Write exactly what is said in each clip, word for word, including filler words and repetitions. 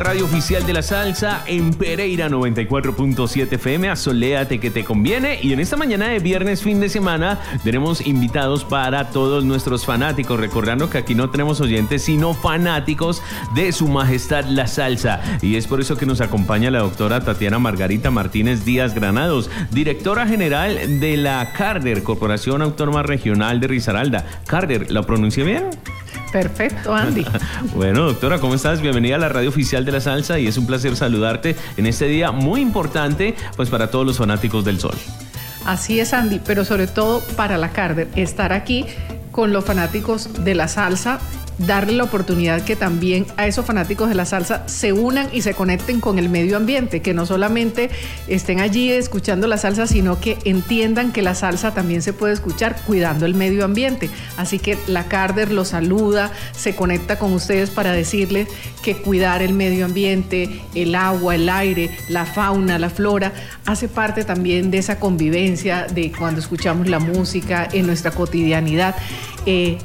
radio oficial de la salsa en Pereira noventa y cuatro punto siete F M. Asoléate que te conviene. Y en esta mañana de viernes, fin de semana, tenemos invitados para todos nuestros fanáticos. Recordando que aquí no tenemos oyentes, sino fanáticos de Su Majestad la Salsa. Y es por eso que nos acompaña la doctora Tatiana Margarita Martínez Díaz Granados, directora general de la CARDER, Corporación Autónoma Regional de Risaralda. CARDER, ¿la pronuncié bien? Perfecto, Andy. Bueno, doctora, ¿cómo estás? Bienvenida a la radio oficial de la salsa y es un placer saludarte en este día muy importante pues para todos los fanáticos del sol. Así es, Andy, pero sobre todo para la CARDER, estar aquí con los fanáticos de la salsa, darle la oportunidad que también a esos fanáticos de la salsa se unan y se conecten con el medio ambiente, que no solamente estén allí escuchando la salsa, sino que entiendan que la salsa también se puede escuchar cuidando el medio ambiente. Así que la CARDER los saluda, se conecta con ustedes para decirles que cuidar el medio ambiente, el agua, el aire, la fauna, la flora, hace parte también de esa convivencia de cuando escuchamos la música en nuestra cotidianidad. Eh,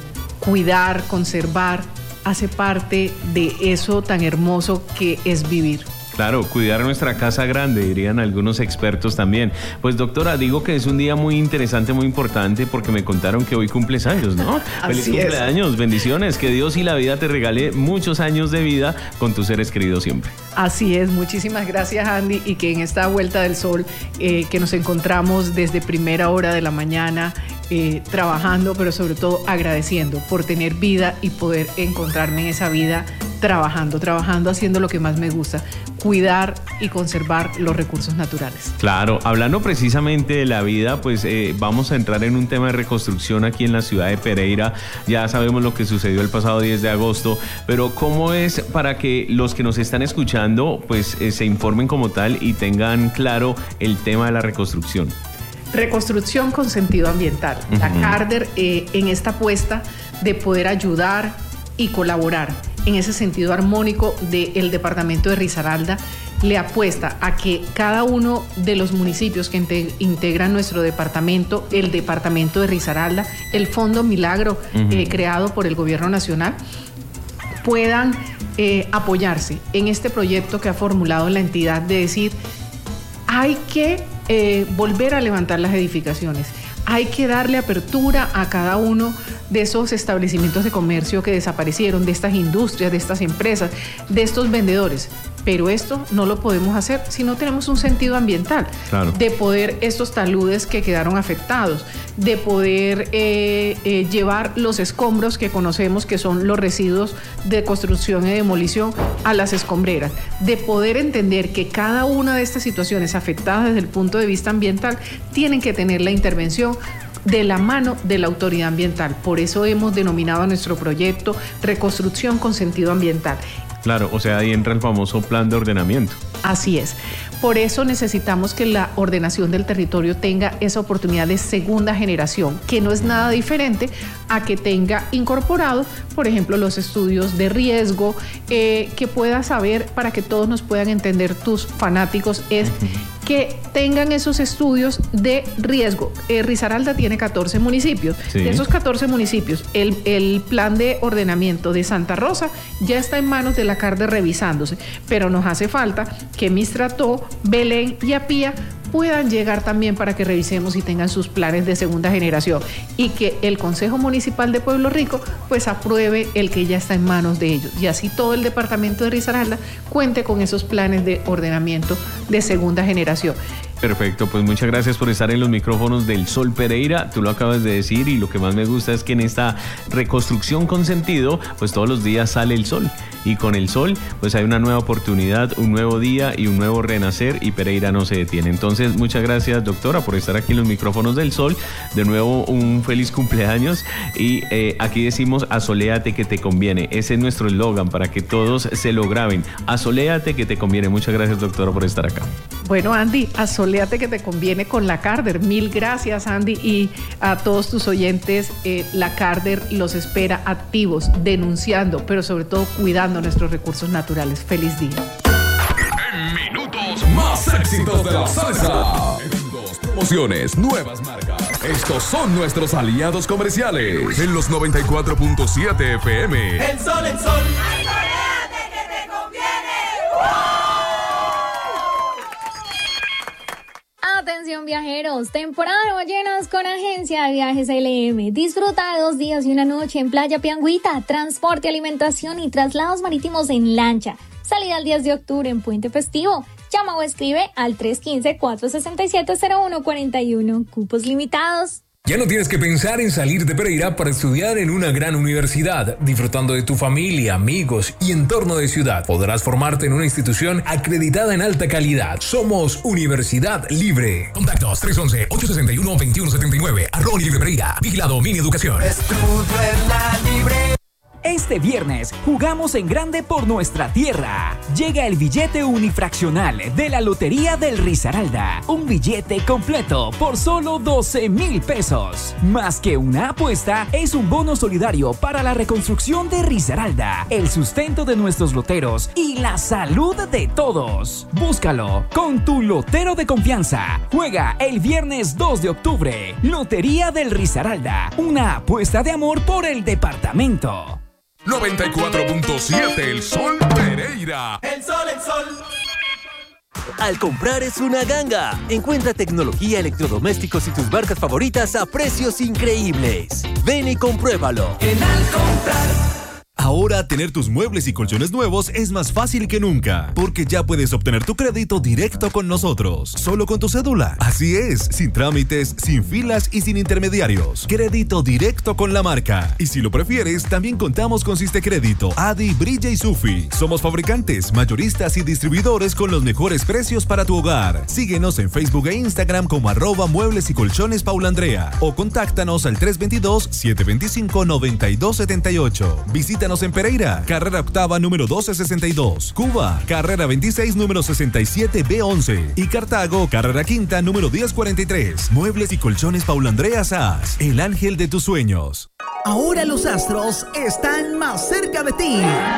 Cuidar, conservar, hace parte de eso tan hermoso que es vivir. Claro, cuidar nuestra casa grande, dirían algunos expertos también. Pues doctora, digo que es un día muy interesante, muy importante, porque me contaron que hoy cumples años, ¿no? Feliz cumpleaños, bendiciones, que Dios y la vida te regale muchos años de vida con tus seres queridos siempre. Así es, muchísimas gracias, Andy, y que en esta vuelta del sol eh, que nos encontramos desde primera hora de la mañana, eh, trabajando, pero sobre todo agradeciendo por tener vida y poder encontrarme en esa vida trabajando, trabajando, haciendo lo que más me gusta, cuidar y conservar los recursos naturales. Claro, hablando precisamente de la vida, pues eh, vamos a entrar en un tema de reconstrucción aquí en la ciudad de Pereira. Ya sabemos lo que sucedió el pasado diez de agosto, pero ¿cómo es para que los que nos están escuchando pues eh, se informen como tal y tengan claro el tema de la reconstrucción? Reconstrucción con sentido ambiental. Uh-huh. La CARDER eh, en esta apuesta de poder ayudar y colaborar en ese sentido armónico del departamento de Risaralda, le apuesta a que cada uno de los municipios que integran nuestro departamento, el departamento de Risaralda, el Fondo Milagro uh-huh. eh, creado por el gobierno nacional, puedan eh, apoyarse en este proyecto que ha formulado la entidad de decir, hay que eh, volver a levantar las edificaciones. Hay que darle apertura a cada uno de esos establecimientos de comercio que desaparecieron, de estas industrias, de estas empresas, de estos vendedores. Pero esto no lo podemos hacer si no tenemos un sentido ambiental, claro. De poder estos taludes que quedaron afectados, de poder eh, eh, llevar los escombros que conocemos que son los residuos de construcción y demolición a las escombreras, de poder entender que cada una de estas situaciones afectadas desde el punto de vista ambiental tienen que tener la intervención de la mano de la autoridad ambiental. Por eso hemos denominado a nuestro proyecto Reconstrucción con Sentido Ambiental. Claro, o sea, ahí entra el famoso plan de ordenamiento. Así es. Por eso necesitamos que la ordenación del territorio tenga esa oportunidad de segunda generación, que no es nada diferente a que tenga incorporado, por ejemplo, los estudios de riesgo, eh, que pueda saber, para que todos nos puedan entender, tus fanáticos, es uh-huh. que tengan esos estudios de riesgo. Eh, Risaralda tiene catorce municipios. Sí. De esos catorce municipios, el, el plan de ordenamiento de Santa Rosa ya está en manos de la CARDER revisándose, pero nos hace falta que Mistrató, Belén y Apía puedan llegar también para que revisemos y tengan sus planes de segunda generación y que el Consejo Municipal de Pueblo Rico pues apruebe el que ya está en manos de ellos y así todo el departamento de Risaralda cuente con esos planes de ordenamiento de segunda generación. Perfecto, pues muchas gracias por estar en los micrófonos del Sol Pereira. Tú lo acabas de decir y lo que más me gusta es que en esta reconstrucción con sentido, pues todos los días sale el sol y con el sol pues hay una nueva oportunidad, un nuevo día y un nuevo renacer y Pereira no se detiene. Entonces muchas gracias, doctora, por estar aquí en los micrófonos del Sol. De nuevo un feliz cumpleaños y eh, aquí decimos asoléate que te conviene. Ese es nuestro eslogan para que todos se lo graben. Asoléate que te conviene. Muchas gracias, doctora, por estar acá. Bueno, Andy, asoléate que te conviene con la CARDER. Mil gracias, Andy, y a todos tus oyentes. Eh, la CARDER los espera activos, denunciando, pero sobre todo cuidando nuestros recursos naturales. Feliz día. En minutos, más éxitos de la salsa. Eventos, promociones, nuevas marcas. Estos son nuestros aliados comerciales. En los noventa y cuatro punto siete F M. El sol, el sol. Asoléate que te conviene. Atención viajeros, temporada de ballenas con Agencia de Viajes L M. Disfruta de dos días y una noche en Playa Piangüita, transporte, alimentación y traslados marítimos en lancha. Salida el diez de octubre en Puente Festivo. Llama o escribe al tres uno cinco, cuatro seis siete, cero uno cuatro uno. Cupos limitados. Ya no tienes que pensar en salir de Pereira para estudiar en una gran universidad, disfrutando de tu familia, amigos y entorno de ciudad. Podrás formarte en una institución acreditada en alta calidad. Somos Universidad Libre. Contactos tres uno uno, ocho seis uno, dos uno siete nueve. Arroba Libre Pereira. Vigilado Mini Educación. Estudio en la Libre. Este viernes jugamos en grande por nuestra tierra. Llega el billete unifraccional de la Lotería del Risaralda. Un billete completo por solo doce mil pesos. Más que una apuesta, es un bono solidario para la reconstrucción de Risaralda, el sustento de nuestros loteros y la salud de todos. Búscalo con tu lotero de confianza. Juega el viernes dos de octubre. Lotería del Risaralda. Una apuesta de amor por el departamento. noventa y cuatro punto siete El Sol Pereira. El sol, el sol. Al comprar es una ganga. Encuentra tecnología, electrodomésticos y tus marcas favoritas a precios increíbles. Ven y compruébalo. En Al Comprar. Ahora tener tus muebles y colchones nuevos es más fácil que nunca, porque ya puedes obtener tu crédito directo con nosotros, solo con tu cédula. Así es, sin trámites, sin filas y sin intermediarios. Crédito directo con la marca. Y si lo prefieres, también contamos con Sistecrédito, Adi, Brilla y Sufi. Somos fabricantes, mayoristas y distribuidores con los mejores precios para tu hogar. Síguenos en Facebook e Instagram como arroba muebles y colchones Paula Andrea o contáctanos al tres dos dos, siete dos cinco, nueve dos siete ocho. Visítanos en Pereira, carrera octava número doce sesenta y dos, Cuba, carrera veintiséis número sesenta y siete B once y Cartago, carrera quinta número diez cuarenta y tres. Muebles y colchones Paula Andrea Sass, el ángel de tus sueños. Ahora los astros están más cerca de ti.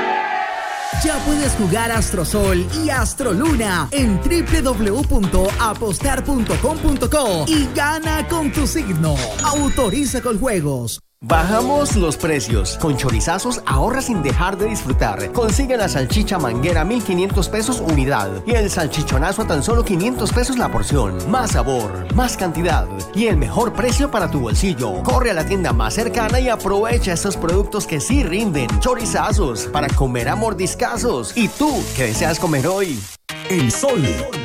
Ya puedes jugar Astrosol y Astroluna en doble u doble u doble u punto apostar punto com punto co y gana con tu signo. Autoriza con juegos. Bajamos los precios. Con Chorizazos ahorra sin dejar de disfrutar. Consigue la salchicha manguera a mil quinientos pesos unidad y el salchichonazo a tan solo quinientos pesos la porción. Más sabor, más cantidad y el mejor precio para tu bolsillo. Corre a la tienda más cercana y aprovecha estos productos que sí rinden. Chorizazos, para comer a mordiscazos. ¿Y tú qué deseas comer hoy? El Sol.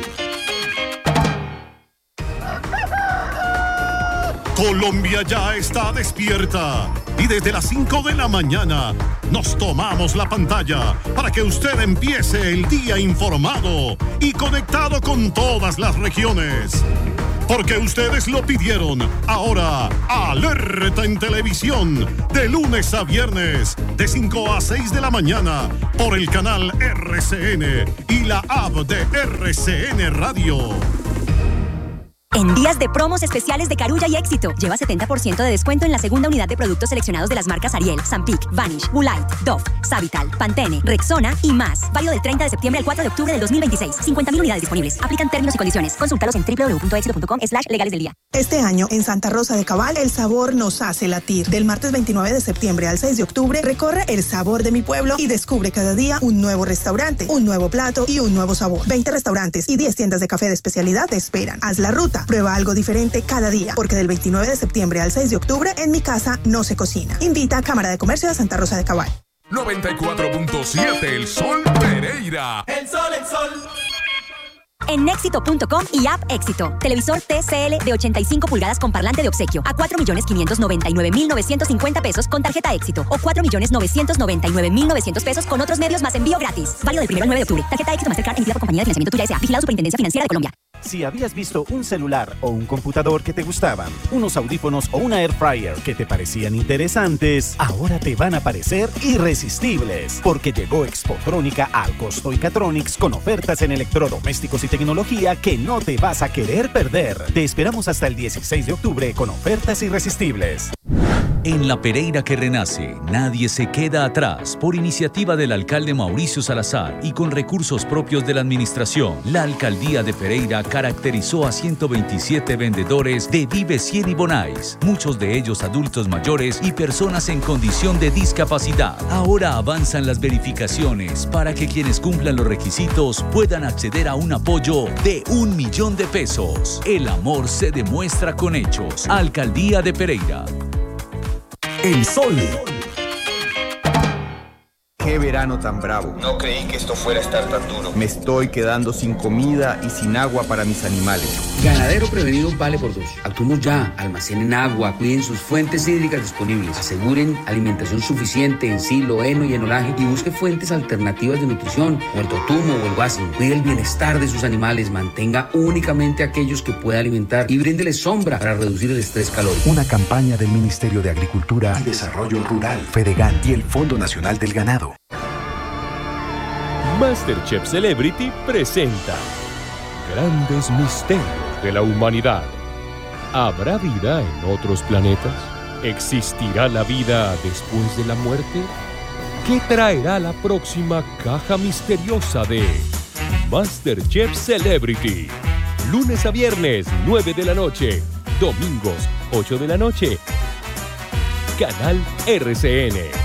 Colombia ya está despierta y desde las cinco de la mañana nos tomamos la pantalla para que usted empiece el día informado y conectado con todas las regiones. Porque ustedes lo pidieron. Ahora, Alerta en Televisión, de lunes a viernes, de cinco a seis de la mañana, por el canal R C N y la app de R C N Radio. En días de promos especiales de Carulla y Éxito, lleva setenta por ciento de descuento en la segunda unidad de productos seleccionados de las marcas Ariel, Zampic, Vanish, Woolite, Dove, Savital, Pantene, Rexona y más. Válido del treinta de septiembre al cuatro de octubre del dos mil veintiséis. cincuenta mil unidades disponibles. Aplican términos y condiciones. Consúltalos en doble u doble u doble u punto éxito punto com slash legales del día. Este año, en Santa Rosa de Cabal, el sabor nos hace latir. Del martes veintinueve de septiembre al seis de octubre, recorre el sabor de mi pueblo y descubre cada día un nuevo restaurante, un nuevo plato y un nuevo sabor. veinte restaurantes y diez tiendas de café de especialidad te esperan. Haz la ruta. Prueba algo diferente cada día, porque del veintinueve de septiembre al seis de octubre en mi casa no se cocina. Invita a Cámara de Comercio de Santa Rosa de Cabal. noventa y cuatro punto siete El Sol Pereira. El sol, el sol. En éxito punto com y app Éxito. Televisor T C L de ochenta y cinco pulgadas con parlante de obsequio a cuatro millones quinientos noventa y nueve mil novecientos cincuenta pesos con tarjeta Éxito o cuatro millones novecientos noventa y nueve mil novecientos pesos con otros medios más envío gratis. Válido del primero al nueve de octubre. Tarjeta Éxito Mastercard emitida por Compañía de Financiamiento Tuya S A. Vigilado Superintendencia Financiera de Colombia. Si habías visto un celular o un computador que te gustaban, unos audífonos o una air fryer que te parecían interesantes, ahora te van a parecer irresistibles, porque llegó Expotrónica al Costo y Catronics con ofertas en electrodomésticos y tecnología que no te vas a querer perder. Te esperamos hasta el dieciséis de octubre con ofertas irresistibles. En La Pereira que renace, nadie se queda atrás. Por iniciativa del alcalde Mauricio Salazar y con recursos propios de la administración, la alcaldía de Pereira caracterizó a ciento veintisiete vendedores de Vive cien y Bonais, muchos de ellos adultos mayores y personas en condición de discapacidad. Ahora avanzan las verificaciones para que quienes cumplan los requisitos puedan acceder a un apoyo de un millón de pesos. El amor se demuestra con hechos. Alcaldía de Pereira. El sol. ¡Qué verano tan bravo! No creí que esto fuera a estar tan duro. Me estoy quedando sin comida y sin agua para mis animales. Ganadero prevenido vale por dos. Actuemos ya, almacenen agua, cuiden sus fuentes hídricas disponibles, aseguren alimentación suficiente en silo, heno y enolaje y busque fuentes alternativas de nutrición, como el totumo o el guasin. Cuide el bienestar de sus animales, mantenga únicamente aquellos que pueda alimentar y bríndeles sombra para reducir el estrés calórico. Una campaña del Ministerio de Agricultura y Desarrollo Rural, Fedegan y el Fondo Nacional del Ganado. MasterChef Celebrity presenta Grandes Misterios de la Humanidad. ¿Habrá vida en otros planetas? ¿Existirá la vida después de la muerte? ¿Qué traerá la próxima caja misteriosa de MasterChef Celebrity? Lunes a viernes, nueve de la noche. Domingos, ocho de la noche. Canal R C N.